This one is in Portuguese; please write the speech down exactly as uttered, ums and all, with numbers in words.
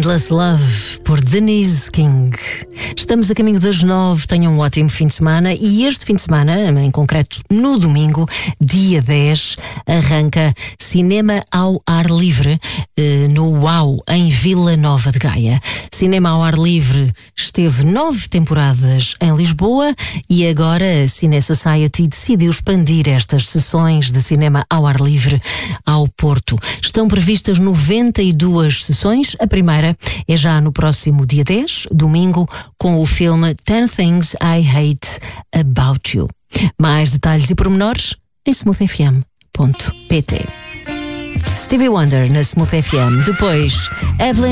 Endless Love, por Denise King. Estamos a caminho das nove, tenham um ótimo fim de semana e este fim de semana, em concreto no domingo, dia dez, arranca Cinema ao Ar Livre no UAU, em Vila Nova de Gaia. Cinema ao Ar Livre esteve nove temporadas em Lisboa e agora a Cine Society decidiu expandir estas sessões de cinema ao ar livre ao Porto. Estão previstas noventa e duas sessões. A primeira é já no próximo dia dez, domingo, com o filme ten Things I Hate About You. Mais detalhes e pormenores em smooth f m ponto p t. Stevie Wonder na Smooth F M. Depois, Evelyn